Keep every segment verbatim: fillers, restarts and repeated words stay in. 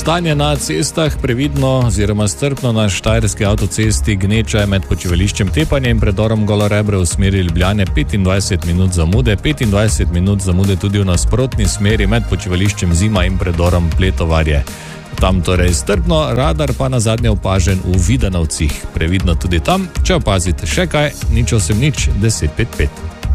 Stanje na cestah previdno oziroma strpno na štajerski avtocesti Gneča med počivališčem Tepanje in predorom Golorebre v smeri Ljubljane petindvajset minut zamude, petindvajset minut zamude tudi v nasprotni smeri med počivališčem Zima in predorom Pletovarje. Tam torej strpno, radar pa na zadnje opažen v Vidanovcih. Previdno tudi tam, če opazite še kaj, nič osem nič deset pet pet.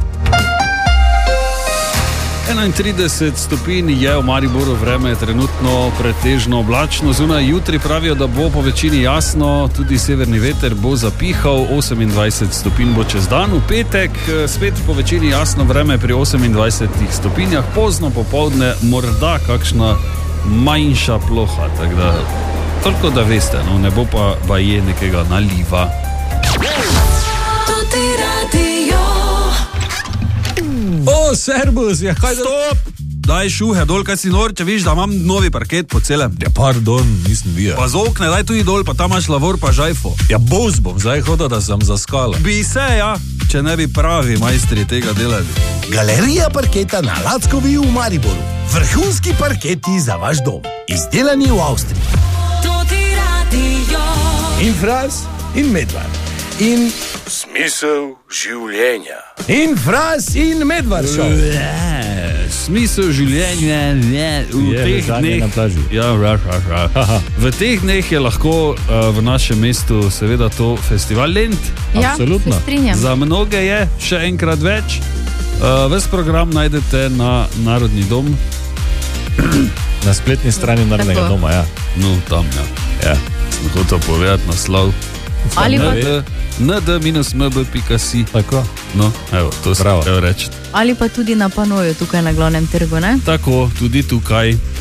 enaintrideset stopinj je v Mariboru, vreme je trenutno pretežno oblačno, zunaj jutri pravijo, da bo po večini jasno, tudi severni veter bo zapihal, osemindvajset stopinj bo čez dan, v petek spet po večini jasno, vreme pri osemindvajsetih stopinjah, pozno popoldne morda kakšna manjša ploha, tako da toliko da veste, no, ne bo pa baje nekega naliva. O, servus, ja, kaj da... Stop! Daj šuhe dol, kaj si nor, če viš, da imam novi parket po celem. Ja, pardon, nisem videl. Pa z okne, daj tudi dol, pa tam imaš lavor pa žajfo. Ja, boz bom zdaj hodil, da sem zaskala. Bi se, ja, če ne bi pravi majstri tega delali. Galerija parketa na Lackovi v Mariboru. Vrhunski parketi za vaš dom. Izdelani v Avstriji. In Fras, in Medvar. In smisel življenja. In Fras, in Medvar šel. Smisel življenja je v Je teh ležanje dneh. na plaži. Ja, ra, ra, ra. V teh dneh je lahko uh, v našem mestu seveda to festival Lent. Ja, Absolutno. se strinjam. Za mnoge je še enkrat več. Uh, ves program najdete na Narodni dom. Na spletni strani Narodnega Tako. doma, ja. No, tam, ja. ja. Sem hotel povedati naslov. Ali pa, N D minus M B pika si. Tako. No, evo, to sem Bravo. hotel reči. ali pa tudi na panoju tukaj na glavnem trgu, ne? Tako, tudi tukaj.